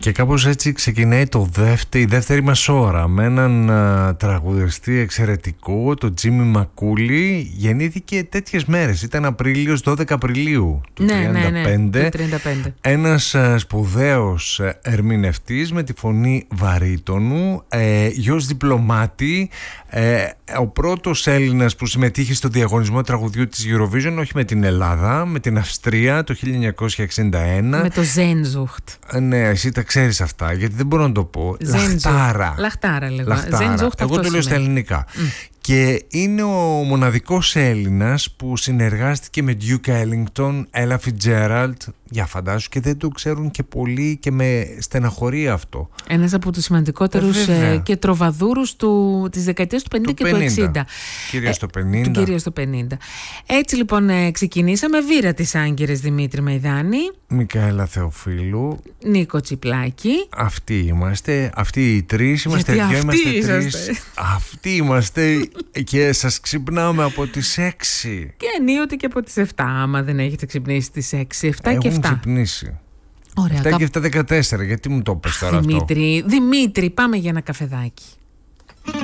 Και κάπως έτσι ξεκινάει η δεύτερη μας ώρα με έναν τραγουδιστή εξαιρετικό, τον Τζίμι Μακούλι. Γεννήθηκε τέτοιες μέρες, ήταν Απρίλιος, 12 Απριλίου του 1935. Ένας σπουδαίος ερμηνευτής με τη φωνή βαρύτονου, γιος διπλωμάτη, ο πρώτος Έλληνας που συμμετείχε στο διαγωνισμό τραγουδιού της Eurovision, όχι με την Ελλάδα, με την Αυστρία το 1961. Με το Sehnsucht. Ναι, εσύ τα ξέρεις αυτά, γιατί δεν μπορώ να το πω. Λαχτάρα λέγω. Εγώ το λέω στα ελληνικά. Και είναι ο μοναδικός Έλληνας που συνεργάστηκε με Duke Ellington, Ella Fitzgerald, για φαντάσου, και δεν το ξέρουν και πολλοί και με στεναχωρεί αυτό. Ένας από τους σημαντικότερους και τροβαδούρους της δεκαετίας του 50 και του 60. Κυρίως το 50. Έτσι λοιπόν ξεκινήσαμε. Βύρα της Άγκυρες Δημήτρη Μεϊδάνη, Μικαέλα Θεοφίλου, Νίκο Τσιπλάκη. Αυτοί είμαστε, αυτοί οι τρεις είμαστε. Αυτοί είμαστε και σας ξυπνάμε από τις 6. Και ενίοτε και από τις 7, άμα δεν έχετε ξυπνήσει τις 6, 7 και 7. Έχουν ξυπνήσει. Ωραία, 7 και 7, 14, γιατί μου το πες τώρα αυτό? Δημήτρη, πάμε για ένα καφεδάκι.